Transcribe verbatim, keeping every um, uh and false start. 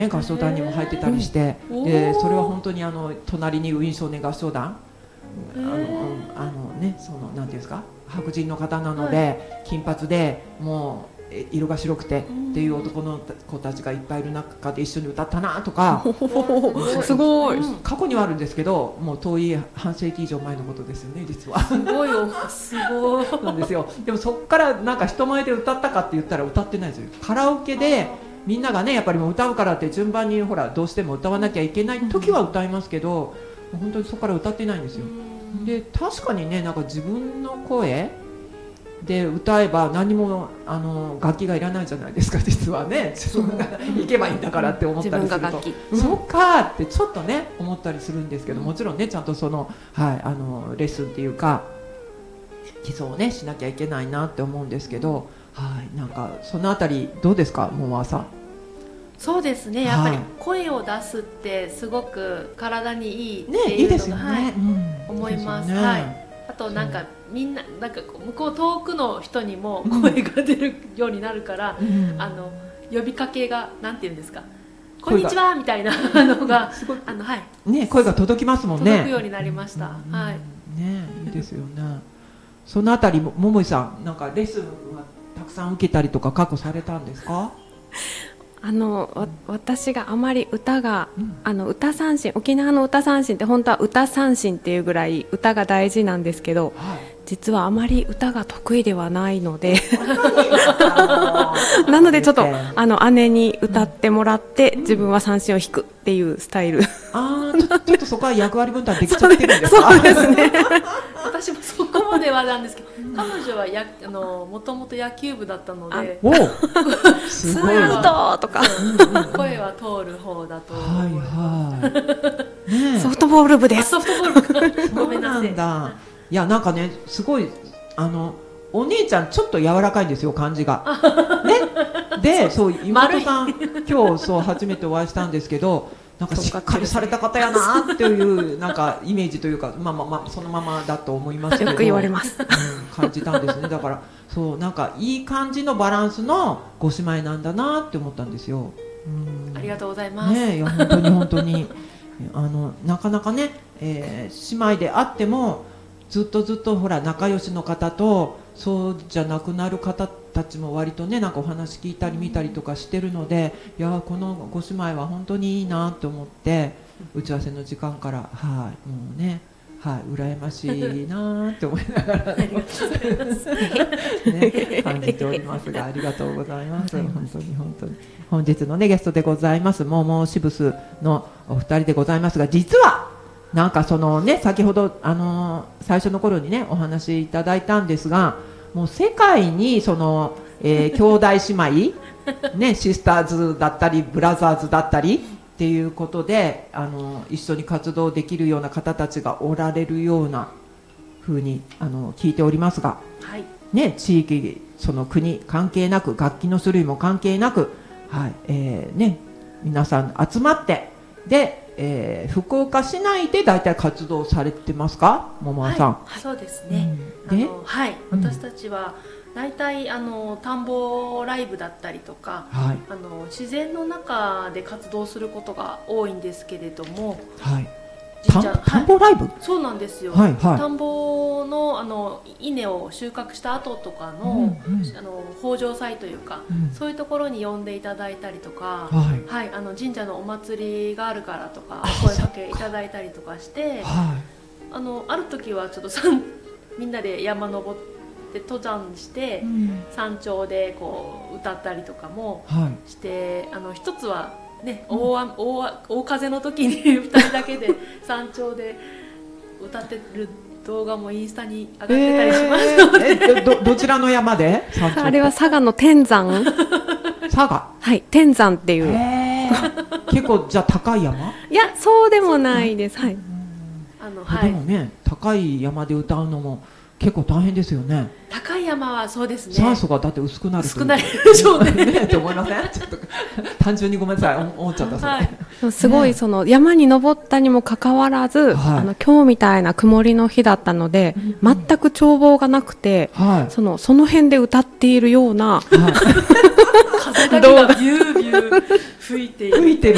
合唱団にも入ってたりして、でそれは本当にあの隣にウィーン少年合唱団、あの、あのね、そのなんていうんですか、白人の方なので、はい、金髪でもう色が白くてっていう男の子たちがいっぱいいる中で一緒に歌ったなとかすごい、 うん、過去にはあるんですけど、もう遠い半世紀以上前のことですよね、実は。 すごいよ、すごいなんですよ。でもそこからなんか人前で歌ったかって言ったら歌ってないですよ。カラオケでみんながね、やっぱりもう歌うからって順番にほらどうしても歌わなきゃいけない時は歌いますけど、うん、本当にそこから歌ってないんですよ。で確かにね、なんか自分の声で歌えば何もあの楽器がいらないじゃないですか、実はね。自分が行けばいいんだからって思ったりすると、うん、そっかってちょっとね思ったりするんですけど、もちろんねちゃんとその、はい、あのレッスンっていうか基礎をねしなきゃいけないなって思うんですけど、はい、なんかそのあたりどうですか、桃和さん。 そうですね、やっぱり声を出すってすごく体にいいってね、いいいうですよね、 のが、はい、 うん、 思います。 いいですよね。 はい、あとなんかみんななんか向こう遠くの人にも声が出るようになるから、うん、あの呼びかけがなんていうんですか、こんにちはみたいなのがあの、はいね、声が届きますもんね。 届くようになりました。うん、はい、 ね、いいですよね。そのあたりも桃井さん、なんかレッスンはたくさん受けたりとか過去されたんですか？ あのわ私があまり歌が、うん、あの歌三振、沖縄の歌三振って本当は歌三振っていうぐらい歌が大事なんですけど、はい、実はあまり歌が得意ではないのでなのでちょっとあの姉に歌ってもらって、うん、自分は三振を弾くっていうスタイル。 あー、ちょ、ちょっとそこは役割分担できちゃってるんですか？ そうですね私もそこまではなんですけど、彼女はやあのもともと野球部だったので、 おすごいアウトとか声は通る方だと思います。 はいはい、ね、 ソフトボール部です。 ソフトボール部ごめんなさい。 そうなんだ。いや、なんかね、すごいあのお姉ちゃんちょっと柔らかいんですよ、感じがね。で、そう妹さん今日そう初めてお会いしたんですけど、なんかしっかりされた方やなっていうなんかイメージというか、まあまあまあそのままだと思いますけど、 よく言われます、 うん、感じたんですね。だからそう、なんかいい感じのバランスのご姉妹なんだなって思ったんですよ。 うん、ありがとうございます。 ね、いや本当に本当にあのなかなかね、えー、姉妹であってもずっとずっとほら仲良しの方とそうじゃなくなる方たちも割とね、なんかお話聞いたり見たりとかしてるので、いやこのご姉妹は本当にいいなと思って打ち合わせの時間から、はい、もうね、はい、羨ましいなって思いながらね、感じておりますが、ありがとうございます。本当に本当に本日のねゲストでございますモーモーシブスのお二人でございますが、実はなんかそのね、先ほどあのー、最初の頃にねお話しいただいたんですが、もう世界にその、えー、兄弟姉妹ね、シスターズだったりブラザーズだったりっていうことで、あのー、一緒に活動できるような方たちがおられるような風にあの聞いておりますが、 はい、 ね、地域その国関係なく、楽器の種類も関係なく、はい、えー、ね、皆さん集まってで、えー、福岡市内で大体活動されてますか、桃和さん。 はい、そうですね、うん、であの、はい、うん、私たちは大体あの田んぼライブだったりとか、はい、あの自然の中で活動することが多いんですけれども、 はい、田, 田んぼライブ、 はい、そうなんですよ、 はいはい、 田んぼ の, あの稲を収穫した後とか の,、うんうん、あの豊穣祭というか、うん、そういうところに呼んでいただいたりとか、はいはい、あの神社のお祭りがあるからとか声かけいただいたりとかして、はい、あのある時はちょっとみんなで山登って登山して、うん、山頂でこう歌ったりとかもして、はい、あの一つはね、うん、大, 大, 大風の時にふたりだけで山頂で歌ってる動画もインスタに上がってたりしますので、えー、 え ど, どちらの山で？ あれは佐賀の天山佐賀、 はい、天山っていう、 えー、結構じゃあ高い山？ いや、そうでもないです、はい、 あの、はい、 でもね、高い山で歌うのも結構大変ですよね。 高い山はそうですね、 酸素がだって薄くなる薄くなるでしょうねねって思いません？ちょっと単純にごめんなさい、思っちゃったそれ、はい、 すごいその山に登ったにもかかわらず、はい、あの今日みたいな曇りの日だったので、うん、全く眺望がなくて、はい、そのその辺で歌っているような、はい、 風だけがビュービュー吹いている吹いてる